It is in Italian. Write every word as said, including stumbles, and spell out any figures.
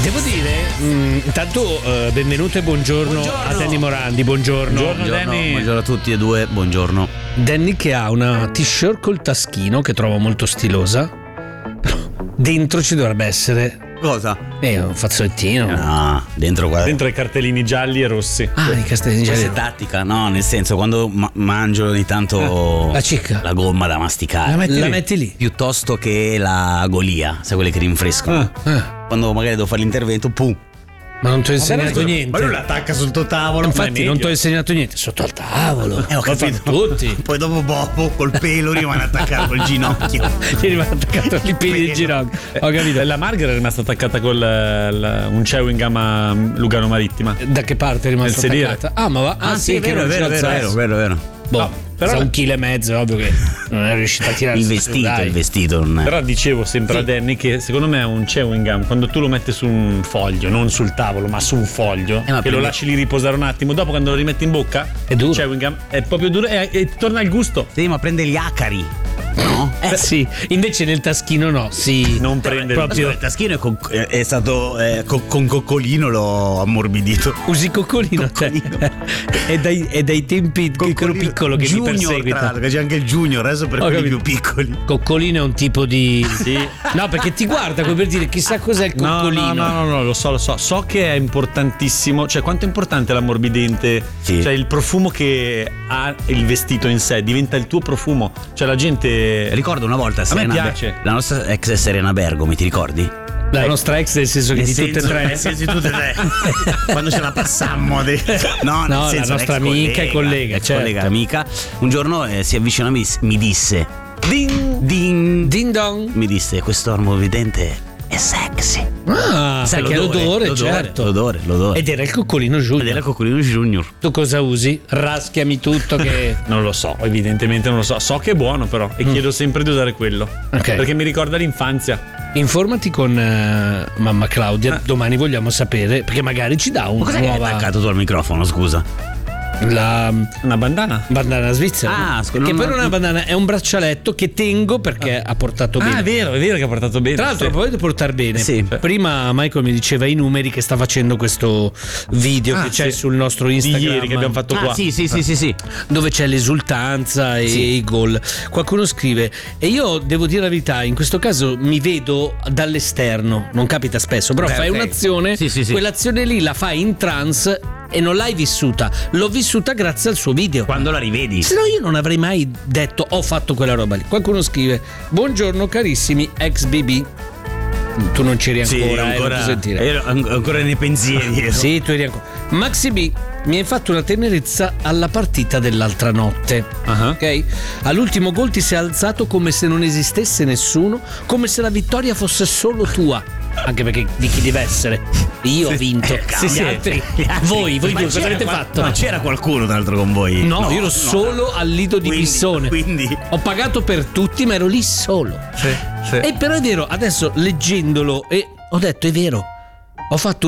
Devo dire, mh, intanto uh, benvenuto e buongiorno, buongiorno a Danny Morandi. Buongiorno. Buongiorno, buongiorno Danny. Buongiorno a tutti e due, buongiorno. Danny che ha una t-shirt col taschino che trovo molto stilosa. Però dentro ci dovrebbe essere. Cosa? Eh, un fazzolettino. No, dentro qua. Dentro i cartellini gialli e rossi. Ah, i cartellini gialli. Questa è tattica, no, nel senso quando ma- mangio ogni tanto ah, la cicca, la gomma da masticare. La metti, la lì. metti lì. Piuttosto che la golia, sai quelle che rinfrescano. Ah, ah. Quando magari devo fare l'intervento, pum. Ma non ti ho insegnato niente. Ma lui l'attacca sotto tavolo. Infatti non ti ho insegnato niente. Sotto al tavolo. Eh, ho capito. Tutti. Poi dopo poco col pelo rimane attaccato al ginocchio. Ti rimane attaccato ai peli del ginocchio. Ho capito. La Margherita è rimasta attaccata con un chewing gum a Lugano Marittima. Da che parte è rimasta Nel attaccata? sedere. Ah, ma va. Ah, ah sì, è vero, è vero, vero, vero, vero, vero. Boh, no, però un chilo e mezzo, ovvio che non è riuscita a tirare il vestito, dai. il vestito non è. Però dicevo sempre sì. a Danny che secondo me è un chewing gum quando tu lo metti su un foglio, non sul tavolo, ma su un foglio, eh, che prendi... lo lasci lì riposare un attimo, dopo quando lo rimetti in bocca, è duro. Il chewing gum è proprio duro e, e torna il gusto. Sì, ma prende gli acari. No? Eh sì, invece nel taschino no, sì. Non prende proprio il taschino è, con, è stato eh, con, con coccolino l'ho ammorbidito. Usi coccolino, coccolino. Cioè, è, dai, è dai tempi piccolo piccolo che junior, mi perseguita. Che c'è anche il junior adesso per quelli più piccoli. Coccolino è un tipo di sì. No, perché ti guarda come per dire chissà cos'è il coccolino. No, no, no, no, lo so, lo so. So che è importantissimo. Cioè, quanto è importante l'ammorbidente? Sì. Cioè, il profumo che ha il vestito in sé diventa il tuo profumo. Cioè, la gente. Ricordo una volta Serena, a me piace. la nostra ex Serena Bergomi, ti ricordi? La nostra ex nel senso che nel di senso, tutte e tre. Nel senso di tutte e tre. Quando ce la passammo de... No, nel no senso, la nostra amica e collega, ex certo. collega amica. Un giorno eh, si avvicinò e mi, mi disse Ding Ding Ding dong. Mi disse questo ammorbidente è sexy. Ah, sai perché l'odore, l'odore, l'odore, certo. L'odore, l'odore. Ed era il coccolino junior. Ed era il coccolino junior. Tu cosa usi? Raschiami tutto che... Non lo so, evidentemente non lo so. So che è buono però e mm. chiedo sempre di usare quello. Okay. Perché mi ricorda l'infanzia. Informati con uh, mamma Claudia, ah. domani vogliamo sapere, perché magari ci dà un Ma cos'è nuova... che hai attaccato tu al microfono, scusa? La una bandana bandana svizzera ah, scusa, che poi non è una bandana, è un braccialetto che tengo perché ah. ha portato bene. Ah, è vero, è vero che ha portato bene. Tra l'altro, sì. Poi di portare bene. Sì. Prima Michael mi diceva i numeri che sta facendo questo video ah, che c'è sì. sul nostro Instagram di ieri che abbiamo fatto ah, qua. Sì, sì, sì, sì, sì. Dove c'è l'esultanza e sì. i gol. Qualcuno scrive e io devo dire la verità, in questo caso mi vedo dall'esterno, non capita spesso, però Beh, fai okay. un'azione, sì, sì, sì. quell'azione lì la fai in trance e non l'hai vissuta, l'ho vissuta grazie al suo video. Quando la rivedi? Se no io non avrei mai detto ho fatto quella roba lì. Qualcuno scrive buongiorno carissimi ex B B. Tu non c'eri ancora, sì, eh, ancora, non sentire. ero ancora nei pensieri. Ero. Sì, tu eri ancora. Maxi B mi hai fatto una tenerezza alla partita dell'altra notte. Uh-huh. Ok? All'ultimo gol ti sei alzato come se non esistesse nessuno, come se la vittoria fosse solo tua. Anche perché di chi deve essere? Io sì, ho vinto. Eh, sì, gli sì. altri, voi, voi due, cosa avete qual- fatto? Ma c'era qualcuno tra l'altro con voi? No, no io ero no, solo no. al lido di quindi, Pissone. Quindi ho pagato per tutti, ma ero lì solo. Sì, sì. E però è vero, adesso leggendolo, e ho detto è vero, ho fatto